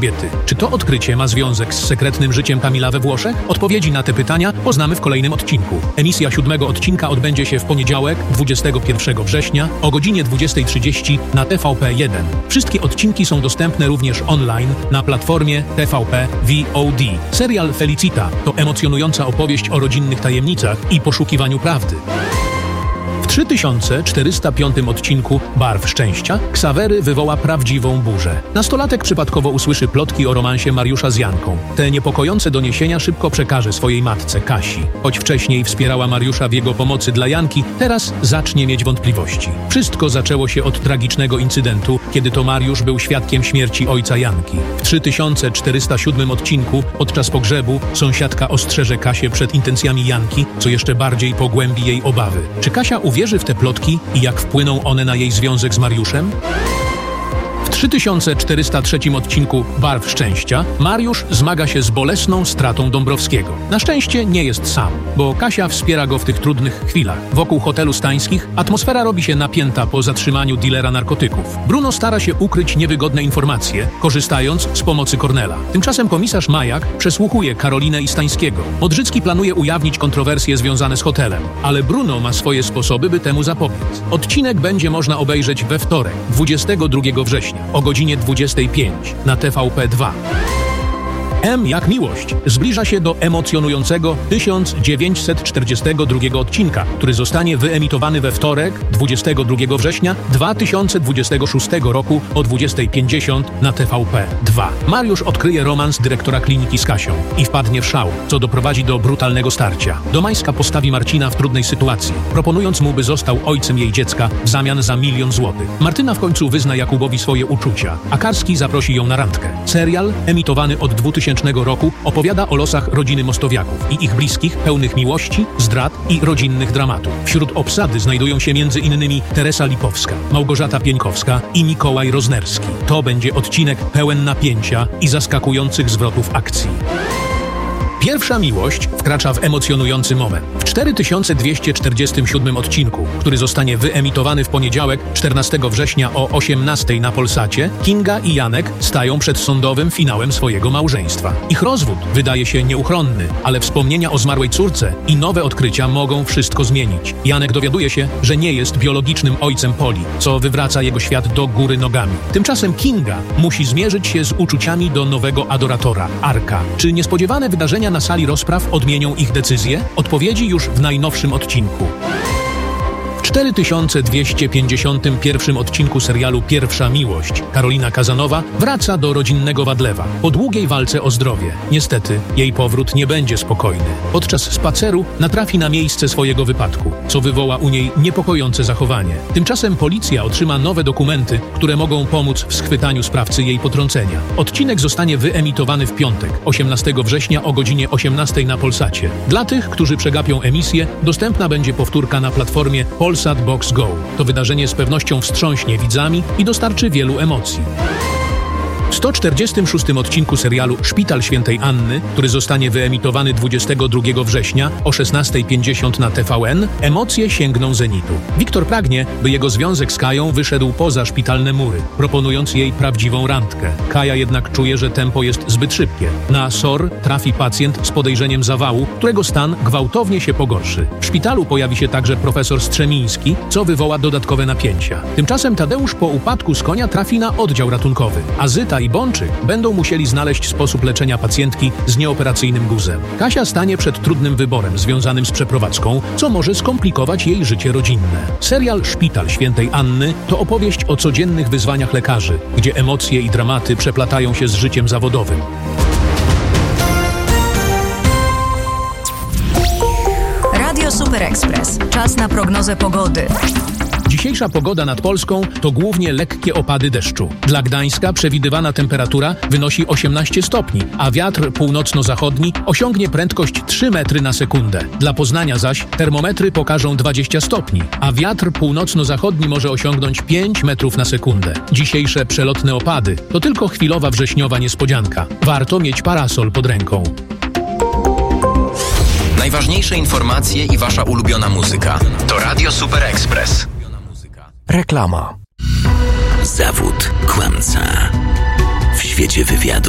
Elżbiety. Czy to odkrycie ma związek z sekretnym życiem Kamila we Włoszech? Odpowiedzi na te pytania poznamy w kolejnym odcinku. Emisja 7. odcinka odbędzie się w poniedziałek, 21 września o godzinie 20:30 na TVP1. Wszystkie odcinki są dostępne również online na platformie TVP VOD. Serial Felicita to emocjonująca opowieść o rodzinnych tajemnicach i poszukiwaniu prawdy. W 3405 odcinku Barw Szczęścia Ksawery wywoła prawdziwą burzę. Nastolatek przypadkowo usłyszy plotki o romansie Mariusza z Janką. Te niepokojące doniesienia szybko przekaże swojej matce Kasi. Choć wcześniej wspierała Mariusza w jego pomocy dla Janki, teraz zacznie mieć wątpliwości. Wszystko zaczęło się od tragicznego incydentu, kiedy to Mariusz był świadkiem śmierci ojca Janki. W 3407 odcinku podczas pogrzebu sąsiadka ostrzeże Kasię przed intencjami Janki, co jeszcze bardziej pogłębi jej obawy. Czy Kasia uwierzy w te plotki i jak wpłyną one na jej związek z Mariuszem? W 3403 odcinku Barw Szczęścia Mariusz zmaga się z bolesną stratą Dąbrowskiego. Na szczęście nie jest sam, bo Kasia wspiera go w tych trudnych chwilach. Wokół hotelu Stańskich atmosfera robi się napięta po zatrzymaniu dilera narkotyków. Bruno stara się ukryć niewygodne informacje, korzystając z pomocy Kornela. Tymczasem komisarz Majak przesłuchuje Karolinę i Stańskiego. Modrzycki planuje ujawnić kontrowersje związane z hotelem, ale Bruno ma swoje sposoby, by temu zapobiec. Odcinek będzie można obejrzeć we wtorek, 22 września. O godzinie 25 na TVP2. M jak miłość zbliża się do emocjonującego 1942 odcinka, który zostanie wyemitowany we wtorek, 22 września 2026 roku o 20:50 na TVP2. Mariusz odkryje romans dyrektora kliniki z Kasią i wpadnie w szał, co doprowadzi do brutalnego starcia. Domańska postawi Marcina w trudnej sytuacji, proponując mu, by został ojcem jej dziecka w zamian za 1 000 000 złotych. Martyna w końcu wyzna Jakubowi swoje uczucia, a Karski zaprosi ją na randkę. Serial, emitowany od 2000 roku, opowiada o losach rodziny Mostowiaków i ich bliskich, pełnych miłości, zdrad i rodzinnych dramatów. Wśród obsady znajdują się m.in. Teresa Lipowska, Małgorzata Pieńkowska i Mikołaj Roznerski. To będzie odcinek pełen napięcia i zaskakujących zwrotów akcji. Pierwsza miłość wkracza w emocjonujący moment. W 4247 odcinku, który zostanie wyemitowany w poniedziałek, 14 września o 18:00 na Polsacie, Kinga i Janek stają przed sądowym finałem swojego małżeństwa. Ich rozwód wydaje się nieuchronny, ale wspomnienia o zmarłej córce i nowe odkrycia mogą wszystko zmienić. Janek dowiaduje się, że nie jest biologicznym ojcem Poli, co wywraca jego świat do góry nogami. Tymczasem Kinga musi zmierzyć się z uczuciami do nowego adoratora, Arka. Czy niespodziewane wydarzenia na sali rozpraw odmienią ich decyzję? Odpowiedzi już w najnowszym odcinku. W 4251 odcinku serialu Pierwsza miłość Karolina Kazanowa wraca do rodzinnego Wadlewa po długiej walce o zdrowie. Niestety, jej powrót nie będzie spokojny. Podczas spaceru natrafi na miejsce swojego wypadku, co wywoła u niej niepokojące zachowanie. Tymczasem policja otrzyma nowe dokumenty, które mogą pomóc w schwytaniu sprawcy jej potrącenia. Odcinek zostanie wyemitowany w piątek, 18 września o godzinie 18:00 na Polsacie. Dla tych, którzy przegapią emisję, dostępna będzie powtórka na platformie Polsat Box Go. To wydarzenie z pewnością wstrząśnie widzami i dostarczy wielu emocji. W 146 odcinku serialu Szpital Świętej Anny, który zostanie wyemitowany 22 września o 16:50 na TVN, emocje sięgną zenitu. Wiktor pragnie, by jego związek z Kają wyszedł poza szpitalne mury, proponując jej prawdziwą randkę. Kaja jednak czuje, że tempo jest zbyt szybkie. Na SOR trafi pacjent z podejrzeniem zawału, którego stan gwałtownie się pogorszy. W szpitalu pojawi się także profesor Strzemiński, co wywoła dodatkowe napięcia. Tymczasem Tadeusz po upadku z konia trafi na oddział ratunkowy, a Zyta i Bączyk będą musieli znaleźć sposób leczenia pacjentki z nieoperacyjnym guzem. Kasia stanie przed trudnym wyborem związanym z przeprowadzką, co może skomplikować jej życie rodzinne. Serial Szpital Świętej Anny to opowieść o codziennych wyzwaniach lekarzy, gdzie emocje i dramaty przeplatają się z życiem zawodowym. Radio Super Express. Czas na prognozę pogody. Dzisiejsza pogoda nad Polską to głównie lekkie opady deszczu. Dla Gdańska przewidywana temperatura wynosi 18 stopni, a wiatr północno-zachodni osiągnie prędkość 3 metry na sekundę. Dla Poznania zaś termometry pokażą 20 stopni, a wiatr północno-zachodni może osiągnąć 5 metrów na sekundę. Dzisiejsze przelotne opady to tylko chwilowa wrześniowa niespodzianka. Warto mieć parasol pod ręką. Najważniejsze informacje i wasza ulubiona muzyka to Radio Super Express. Reklama. Zawód kłamca w świecie wywiadu.